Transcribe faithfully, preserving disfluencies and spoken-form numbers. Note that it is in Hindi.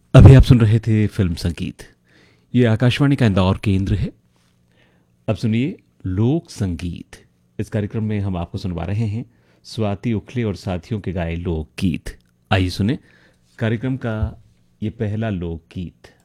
अभी आप सुन रहे थे फिल्म संगीत। ये आकाशवाणी का इंदौर केंद्र है। अब सुनिए लोक संगीत। इस कार्यक्रम में हम आपको सुनवा रहे हैं स्वाति उखले और साथियों के गाए लोकगीत। आइए सुने कार्यक्रम का ये पहला लोकगीत।